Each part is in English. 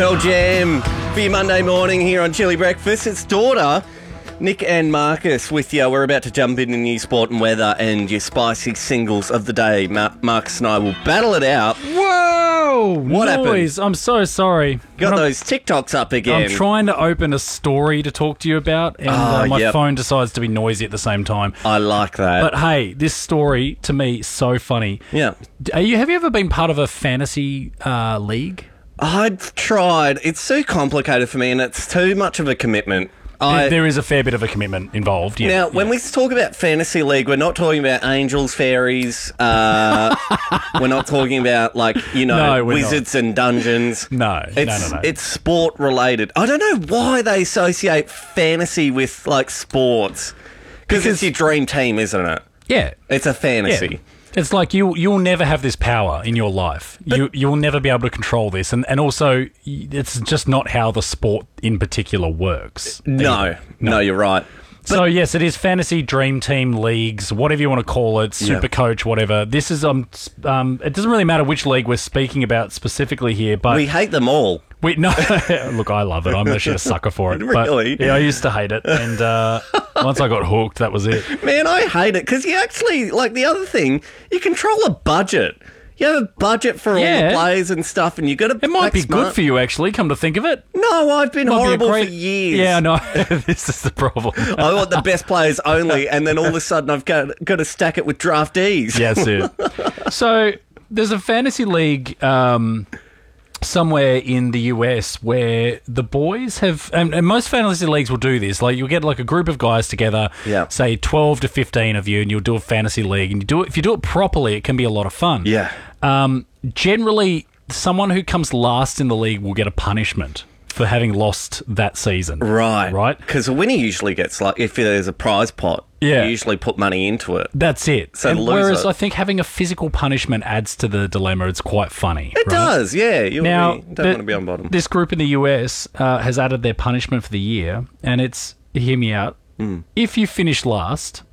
Pearl Jam for your Monday morning here on Chili Breakfast. It's Daughter, Nick and Marcus with you. We're about to jump into new sport and weather and your spicy singles of the day. Marcus and I will battle it out. Whoa! What noise. happened? I'm so sorry. Got those TikToks up again. I'm trying to open a story to talk to you about, and my phone decides to be noisy at the same time. I like that. But hey, this story, to me, is so funny. Yeah. Have you ever been part of a fantasy league? I've tried. It's too complicated for me and it's too much of a commitment. There is a fair bit of a commitment involved. Yeah. Now, when we talk about Fantasy League, we're not talking about angels, fairies. We're not talking about, wizards and dungeons. No. It's sport-related. I don't know why they associate fantasy with, sports. Because it's your dream team, isn't it? Yeah. It's a fantasy. Yeah. It's like you'll never have this power in your life. You'll never be able to control this. And also, it's just not how the sport in particular works. No, you're right. So, yes, it is fantasy dream team leagues, whatever you want to call it, super coach, whatever. This is, it doesn't really matter which league we're speaking about specifically here, but... We hate them all. No, look, I love it. I'm actually a sucker for it. Really? But, yeah, I used to hate it. And once I got hooked, that was it. Man, I hate it because you actually, the other thing, you control a budget. You have a budget for all the players and stuff, and you got to. It might be good for you, actually. Come to think of it. No, I've been horrible for years. Yeah, no, this is the problem. I want the best players only, and then all of a sudden I've got to stack it with draftees. Yeah, that's it. So there's a fantasy league somewhere in the US where the boys have, and most fantasy leagues will do this. You'll get a group of guys together, say 12 to 15 of you, and you'll do a fantasy league. And if you do it properly, it can be a lot of fun. Yeah. Generally, someone who comes last in the league will get a punishment for having lost that season. Right? Because the winner usually gets, if there's a prize pot, you usually put money into it. That's it. So whereas I think having a physical punishment adds to the dilemma. It's quite funny. It does, yeah. You don't want to be on bottom. This group in the US has added their punishment for the year, and it's, hear me out, if you finish last,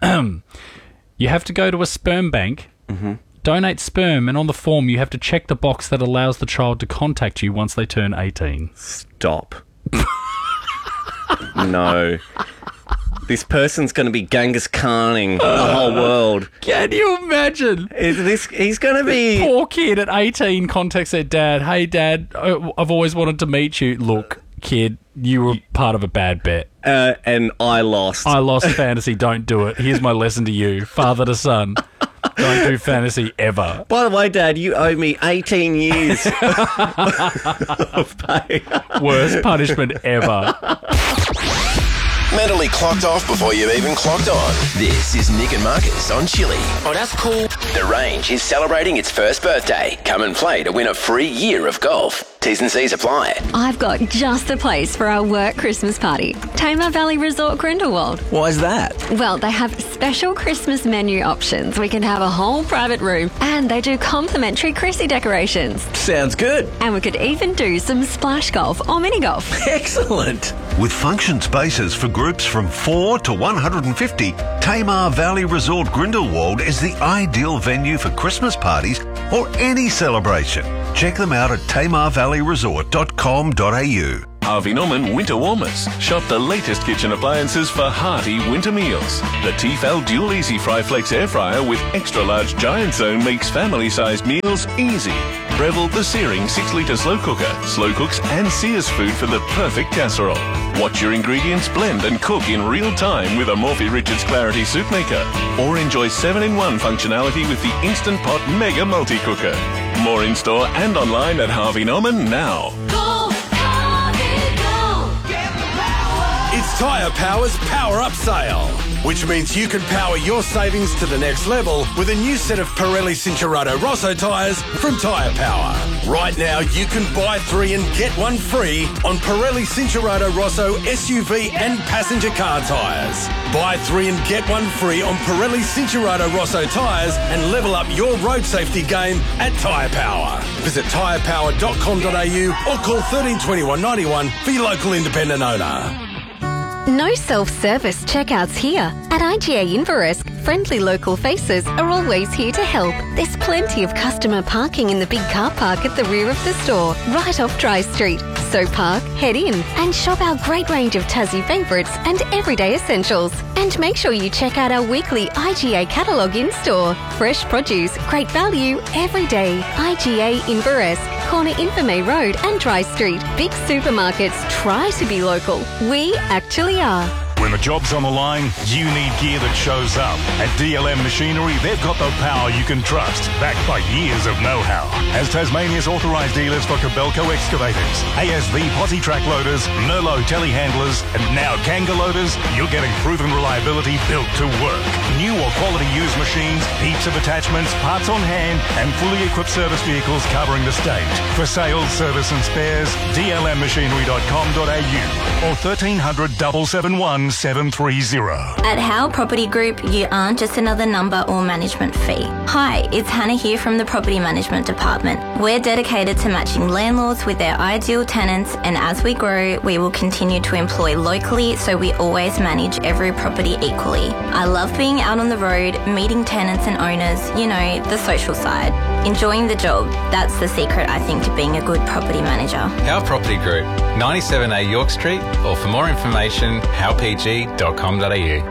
you have to go to a sperm bank, donate sperm, and on the form you have to check the box that allows the child to contact you once they turn 18. Stop. No. This person's going to be Genghis Khaning the whole world. Can you imagine? He's going to be... Poor kid at 18 contacts their dad. Hey, Dad, I've always wanted to meet you. Look, kid, you were part of a bad bet. And I lost. I lost fantasy. Don't do it. Here's my lesson to you, father to son. Don't do fantasy ever. By the way, Dad, you owe me 18 years of pay. Worst punishment ever. Mentally clocked off before you've even clocked on. This is Nick and Marcus on Chili. Oh, that's cool. The Range is celebrating its first birthday. Come and play to win a free year of golf. T's and C's apply. I've got just the place for our work Christmas party. Tamar Valley Resort Grindelwald. Why's that? Well, they have special Christmas menu options. We can have a whole private room, and they do complimentary Chrissy decorations. Sounds good. And we could even do some splash golf or mini golf. Excellent. With function spaces for groups from 4 to 150, Tamar Valley Resort Grindelwald is the ideal venue for Christmas parties or any celebration. Check them out at tamarvalleyresort.com.au. Harvey Norman Winter Warmers. Shop the latest kitchen appliances for hearty winter meals. The Tefal Dual Easy Fry Flex Air Fryer with extra large giant zone makes family-sized meals easy. Breville the Searing 6-litre slow cooks and sears food for the perfect casserole. Watch your ingredients blend and cook in real time with a Morphy Richards Clarity Soup Maker. Or enjoy 7-in-1 functionality with the Instant Pot Mega Multi-Cooker. More in-store and online at Harvey Norman now. It's Tyre Power's Power Up Sale, which means you can power your savings to the next level with a new set of Pirelli Cincherato Rosso tyres from Tyre Power. Right now, you can buy 3 and get 1 free on Pirelli Cincherato Rosso SUV and passenger car tyres. Buy 3 and get 1 free on Pirelli Cincherato Rosso tyres and level up your road safety game at Tyre Power. Visit tyrepower.com.au or call 13 21 91 for your local independent owner. No self-service checkouts here. At IGA Inveresk, friendly local faces are always here to help. There's plenty of customer parking in the big car park at the rear of the store, right off Dry Street. So park, head in and shop our great range of Tassie favourites and everyday essentials. And make sure you check out our weekly IGA catalogue in-store. Fresh produce, great value, every day. IGA in Burresque, corner Infirmay Road and Dry Street. Big supermarkets try to be local. We actually are. When the job's on the line, you need gear that shows up. At DLM Machinery, they've got the power you can trust, backed by years of know-how. As Tasmania's authorised dealers for Kobelco excavators, ASV posi track loaders, Merlot telehandlers, and now Kanga loaders, you're getting proven reliability built to work. New or quality used machines, heaps of attachments, parts on hand, and fully equipped service vehicles covering the state. For sales, service and spares, dlmmachinery.com.au or 1300 771 730. At Howe Property Group, you aren't just another number or management fee. Hi, it's Hannah here from the Property Management Department. We're dedicated to matching landlords with their ideal tenants, and as we grow, we will continue to employ locally so we always manage every property equally. I love being out on the road, meeting tenants and owners, you know, the social side. Enjoying the job, that's the secret, I think, to being a good property manager. Howe Property Group, 97A York Street, or for more information, howepg.com.au.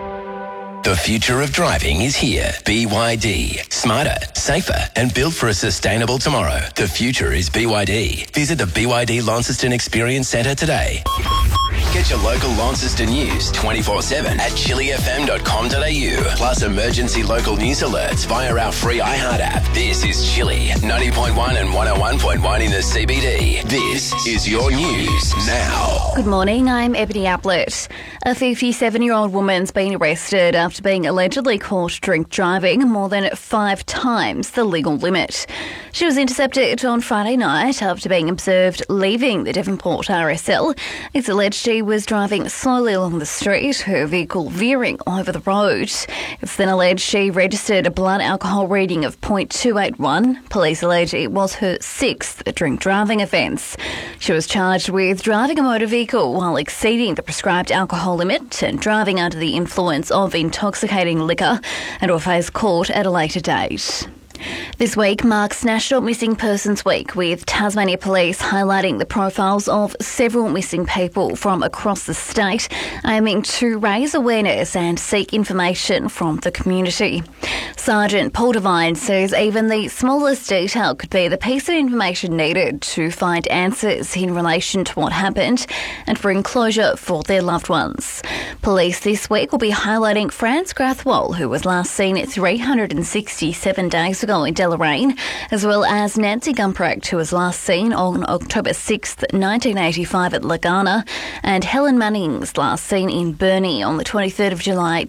The future of driving is here. BYD. Smarter, safer, and built for a sustainable tomorrow. The future is BYD. Visit the BYD Launceston Experience Centre today. Get your local Launceston news 24/7 at chillyfm.com.au. Plus emergency local news alerts via our free iHeart app. This is Chilly 90.1 and 101.1 in the CBD. This is your news now. Good morning, I'm Ebony Ablett. A 57-year-old woman's been arrested after being allegedly caught drink driving more than 5 times the legal limit. She was intercepted on Friday night after being observed leaving the Devonport RSL. It's alleged she was driving slowly along the street, her vehicle veering over the road. It's then alleged she registered a blood alcohol reading of 0.281. Police allege it was her 6th drink driving offence. She was charged with driving a motor vehicle while exceeding the prescribed alcohol limit and driving under the influence of intoxicating liquor and will face court at a later date. This week marks National Missing Persons Week, with Tasmania Police highlighting the profiles of several missing people from across the state, aiming to raise awareness and seek information from the community. Sergeant Paul Devine says even the smallest detail could be the piece of information needed to find answers in relation to what happened and bring closure for their loved ones. Police this week will be highlighting Franz Grathwohl, who was last seen 367 days ago in Deloraine, as well as Nancy Gumprecht, who was last seen on October 6th, 1985 at Lagana, and Helen Mannings, last seen in Burnie on the 23rd of July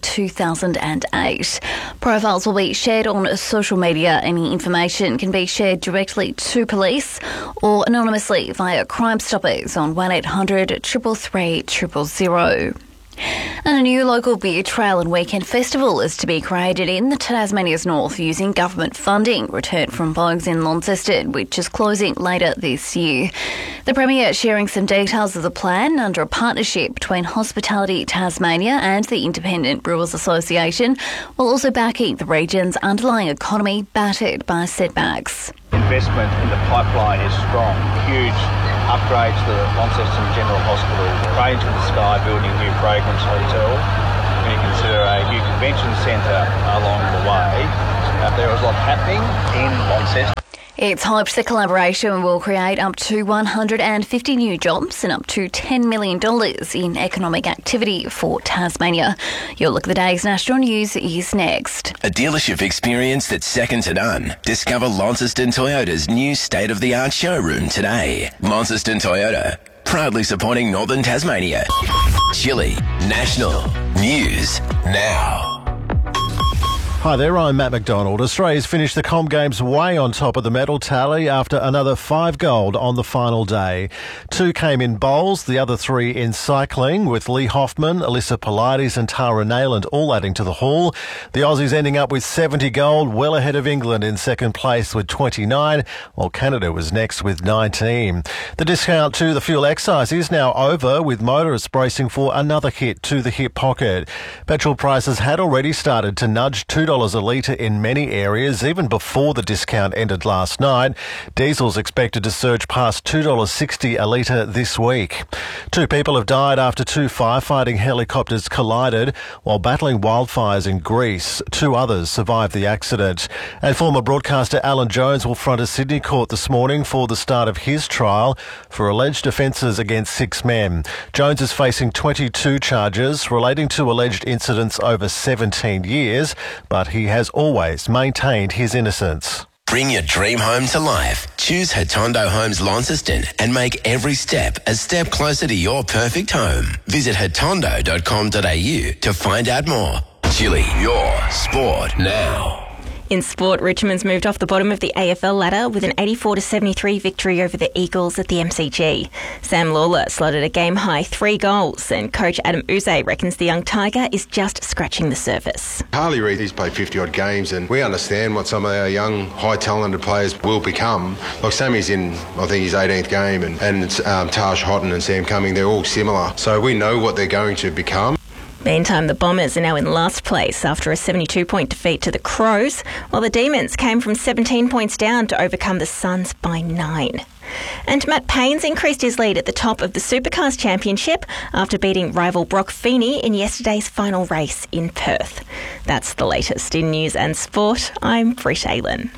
2008. Profiles will be shared on social media. Any information can be shared directly to police or anonymously via Crime Stoppers on 1800 333 000. And a new local beer trail and weekend festival is to be created in the Tasmania's north using government funding returned from Bogues in Launceston, which is closing later this year. The Premier sharing some details of the plan under a partnership between Hospitality Tasmania and the Independent Brewers Association, while also backing the region's underlying economy battered by setbacks. Investment in the pipeline is strong. Huge upgrades to the Launceston General Hospital, cranes in the sky, building a new fragrance hotel. When you consider a new convention centre along the way, there is a lot happening in Launceston. It's hoped the collaboration will create up to 150 new jobs and up to $10 million in economic activity for Tasmania. Your look at the day's national news is next. A dealership experience that's second to none. Discover Launceston Toyota's new state-of-the-art showroom today. Launceston Toyota, proudly supporting Northern Tasmania. Chilly National News Now. Hi there, I'm Matt McDonald. Australia's finished the Com Games way on top of the medal tally after another 5 gold on the final day. 2 came in bowls, the other 3 in cycling, with Lee Hoffman, Alyssa Polides and Tara Nayland all adding to the haul. The Aussies ending up with 70 gold, well ahead of England in second place with 29, while Canada was next with 19. The discount to the fuel excise is now over, with motorists bracing for another hit to the hip pocket. Petrol prices had already started to nudge $2 a litre in many areas, even before the discount ended last night. Diesel's expected to surge past $2.60 a litre this week. 2 people have died after 2 firefighting helicopters collided while battling wildfires in Greece. 2 others survived the accident. And former broadcaster Alan Jones will front a Sydney court this morning for the start of his trial for alleged offences against 6 men. Jones is facing 22 charges relating to alleged incidents over 17 years, but he has always maintained his innocence. Bring your dream home to life. Choose Hatondo Homes Launceston and make every step a step closer to your perfect home. Visit hatondo.com.au to find out more. Chili, your sport now. In sport, Richmond's moved off the bottom of the AFL ladder with an 84-73 victory over the Eagles at the MCG. Sam Lawler slotted a game-high 3 goals, and coach Adam Uze reckons the young Tiger is just scratching the surface. Harley Reid, he's played 50-odd games, and we understand what some of our young, high-talented players will become. Like Sammy's in, I think, his 18th game, and Taj Houghton and Sam Cumming, they're all similar. So we know what they're going to become. Meantime, the Bombers are now in last place after a 72-point defeat to the Crows, while the Demons came from 17 points down to overcome the Suns by 9. And Matt Payne's increased his lead at the top of the Supercars Championship after beating rival Brock Feeney in yesterday's final race in Perth. That's the latest in news and sport. I'm Britt Aylen.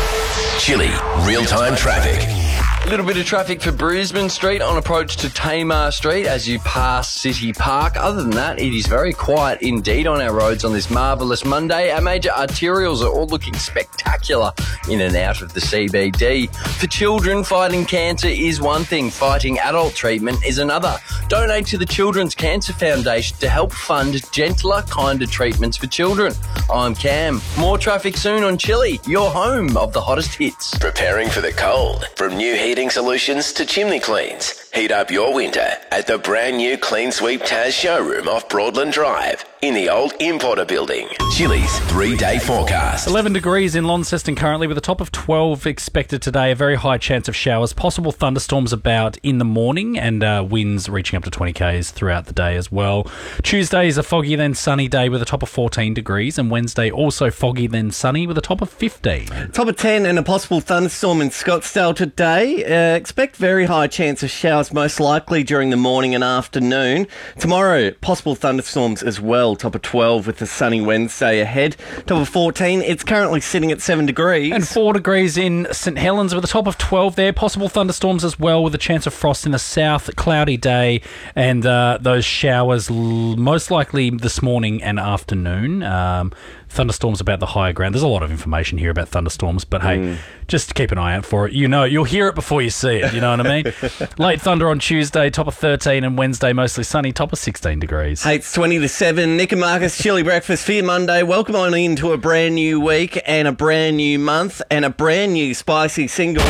Chili, real-time traffic. A little bit of traffic for Brisbane Street on approach to Tamar Street as you pass City Park. Other than that, it is very quiet indeed on our roads on this marvellous Monday. Our major arterials are all looking spectacular in and out of the CBD. For children, fighting cancer is one thing, fighting adult treatment is another. Donate to the Children's Cancer Foundation to help fund gentler, kinder treatments for children. I'm Cam. More traffic soon on Chili, your home of the hottest hits. Preparing for the cold. From new heating solutions to chimney cleans. Heat up your winter at the brand new Clean Sweep Taz showroom off Broadland Drive in the old Importer building. Chili's 3-day forecast. 11 degrees in Launceston currently with a top of 12 expected today. A very high chance of showers. Possible thunderstorms about in the morning and winds reaching up to 20 k's throughout the day as well. Tuesday is a foggy then sunny day with a top of 14 degrees, and Wednesday also foggy then sunny with a top of 15. Top of 10 and a possible thunderstorm in Scottsdale today. Expect very high chance of showers most likely during the morning and afternoon. Tomorrow, possible thunderstorms as well. Top of 12 with a sunny Wednesday ahead. Top of 14, it's currently sitting at 7 degrees. And 4 degrees in St Helens with a top of 12 there. Possible thunderstorms as well with a chance of frost in the south. Cloudy day and those showers most likely this morning and afternoon. Thunderstorms about the higher ground. There's a lot of information here about thunderstorms, but hey, just keep an eye out for it. You know, you'll hear it before you see it, you know what I mean? Late thunder on Tuesday, top of 13, and Wednesday mostly sunny, top of 16 degrees. Hey, it's 20 to 7. Nick and Marcus, Chili Breakfast for your Monday. Welcome on into a brand new week and a brand new month and a brand new spicy single.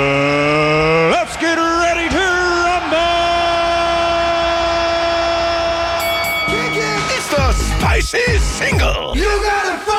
Let's get ready to rumble! It's the spicy single. You gotta fight!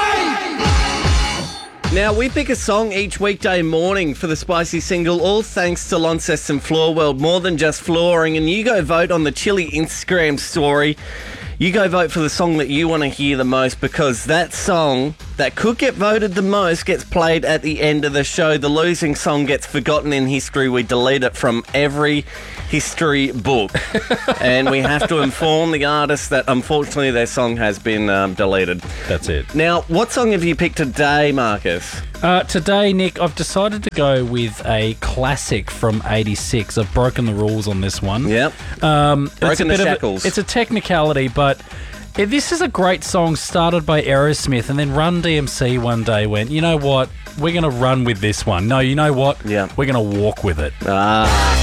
Now, we pick a song each weekday morning for the spicy single, all thanks to Launceston Floor World, more than just flooring, and you go vote on the Chili Instagram story. You go vote for the song that you want to hear the most, because that song that could get voted the most gets played at the end of the show. The losing song gets forgotten in history. We delete it from every history book. And we have to inform the artist that unfortunately their song has been deleted. That's it. Now, what song have you picked today, Marcus? Today, Nick, I've decided to go with a classic from '86. I've broken the rules on this one. Yep. Broken the shackles. It's a technicality, but this is a great song started by Aerosmith, and then Run DMC one day went, you know what, we're going to run with this one. No, you know what? Yeah. We're going to walk with it. Ah.